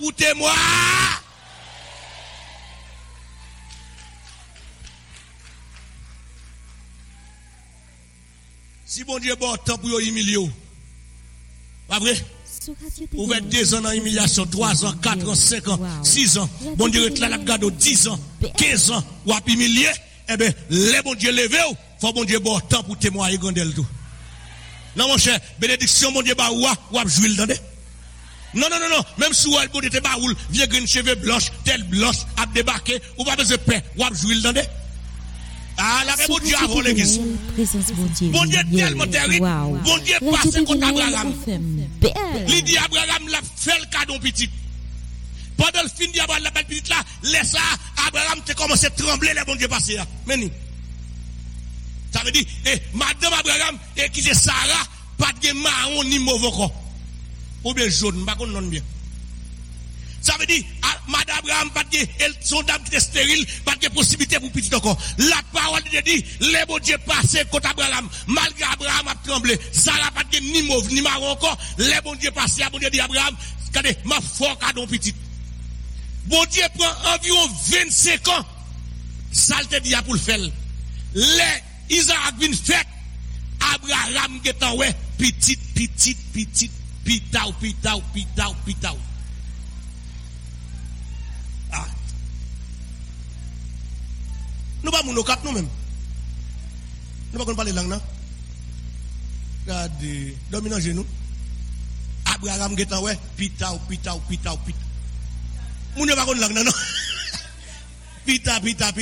Écoutez-moi. Si bon Dieu bon temps pour humilier, pas vrai? Vous faites 2 ans en humiliation, 3 ans, 4 ans, 5 ans, 6 ans. Bon Dieu est là, la garde 10 ans, 15 ans, ou à humilier. Eh bien, les bon Dieu levé, faut bon Dieu bon temps pour témoigner gondel tout. Non mon cher, bénédiction bon Dieu ba ou à jouer le non, même si vous avez bon Dieu te baoul, vieux green cheveux blanches, telle blanche, à débarquer, ou pas besoin de paix, ou à jouer le ah, la bon Dieu avant l'église. Bon Dieu tellement terrible. Bon Dieu passe contre Abraham. Il dit Abraham l'a fait le cadeau petit. Pendant le fin d'Abraham la petite là, laisse ça, Abraham te commencé à trembler, les bon Dieu passé là. Mais ça veut dire, madame Abraham, qui c'est Sarah, pas de marron ni mauvais corps. Ou bien jaune, pas qu'on non bien. Ça veut dire, madame Abraham, pas de son dame qui est stérile, pas de possibilité pour petit encore. La parole de Dieu dit, les bon Dieu passé contre Abraham, malgré Abraham a tremblé, Sarah pas de ni mauve, ni marron encore, les bon Dieu passé, bon Dieu dit Abraham, regardez, ma fort cadeau petit. Bon Dieu prend environ 25 ans, ça te dit pour le faire. Les Isaac vient fait, Abraham est en ouais, petit, pitaou. Ah. Nous pas mon cap nous-mêmes. Nous pas parler langue non. Regardez, dominant genou. Abraham est en ouais, pitaou. Moun ne pas connait langue non. Pita.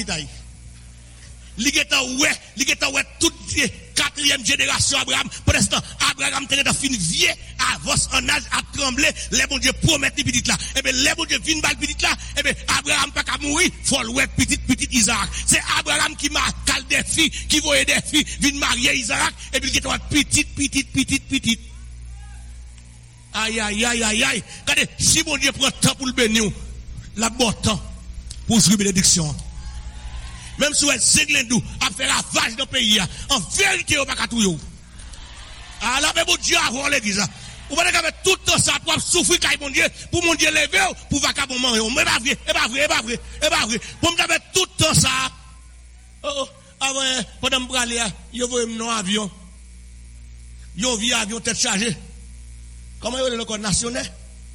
Li geta ouais toute 4e génération Abraham. Pour l'instant, Abraham était fin vieux, avance en âge à trembler, les bon Dieu promet les petites là. Et bien, les bon Dieu vinn bal petite là, et bien, Abraham pas qu'à mourir, faut le petite Isaac. C'est Abraham qui m'a cal des filles, qui voyait des filles, vinn marier Isaac, et puis il était petite. Aïe. Regardez, si bon Dieu prend temps pour le bénir, la bon temps pour jouer bénédiction. Même si vous êtes Zeglendou, à faire la vache dans le pays, en vérité, vous n'avez pas tout. Ah là, mais mon Dieu, avant l'église, vous allez faire tout le temps ça pour souffrir, mon Dieu, pour mon Dieu lever, pour vacabon manger. Mais pas vrai. Pour me faire tout le temps ça. Avant, pendant que je aller, vous voyez mon avion. Vous voyez avion tête chargée. Comment vous voyez le code national?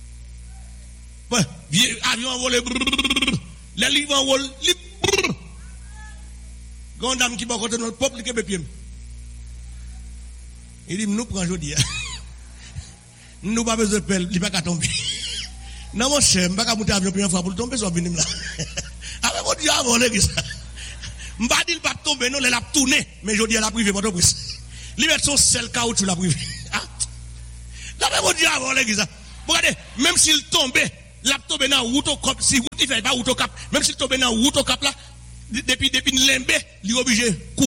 Avion envolé, les livres envolés, quand dame qui va côté notre peuple qui est pied. Il dit nous prenons aujourd'hui. Nous pas besoin de pelle, il pas qu'à tomber. Non mon cher, m'pas qu'à monter avion première fois pour tomber sur venir là. Avec mon Dieu avant l'église. M'pas dit pas tomber non, elle a tourné, mais aujourd'hui elle a privé votre prise. Il met son sel caoutchouc la privé. Avec mon Dieu avant l'église. Regardez, même s'il tombait, l'a tombé dans route au cap, si route il fait pas route au cap, même s'il tombait dans route au cap là, depuis lembe, il est obligé